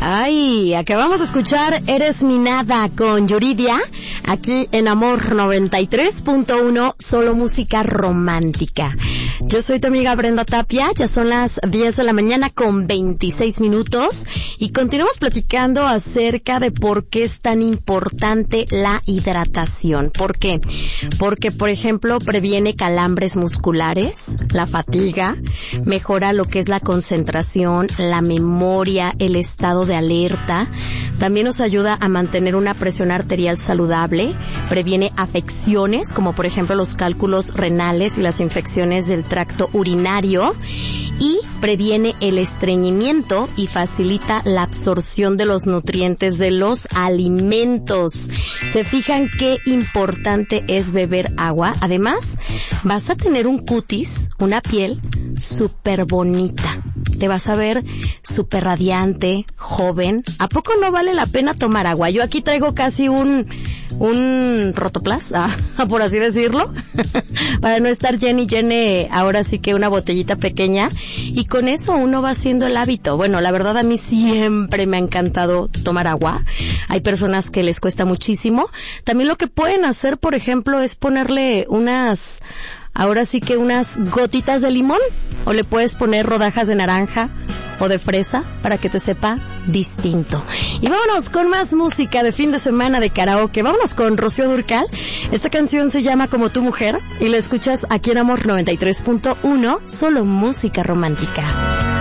Ay, acabamos de escuchar Eres mi nada con Yuridia, aquí en Amor 93.1, solo música romántica. Yo soy tu amiga Brenda Tapia, ya son las 10 de la mañana con 26 minutos y continuamos platicando acerca de por qué es tan importante la hidratación. ¿Por qué? Porque, por ejemplo, previene calambres musculares, la fatiga, mejora lo que es la concentración, la memoria, el estado de alerta. También nos ayuda a mantener una presión arterial saludable, previene afecciones como por ejemplo los cálculos renales y las infecciones del tracto urinario y previene el estreñimiento y facilita la absorción de los nutrientes de los alimentos. ¿Se fijan qué importante es beber agua? Además, vas a tener un cutis, una piel súper bonita. Te vas a ver súper radiante, joven. ¿A poco no vale la pena tomar agua? Yo aquí traigo casi un rotoplas, por así decirlo, para no estar llene, ahora sí que una botellita pequeña, y con eso uno va haciendo el hábito. Bueno, la verdad a mí siempre me ha encantado tomar agua. Hay personas que les cuesta muchísimo. También lo que pueden hacer, por ejemplo, es ponerle unas gotitas de limón, o le puedes poner rodajas de naranja o de fresa para que te sepa distinto. Y vámonos con más música de fin de semana de karaoke. Vámonos con Rocío Dúrcal. Esta canción se llama Como tu mujer y la escuchas aquí en Amor 93.1, solo música romántica.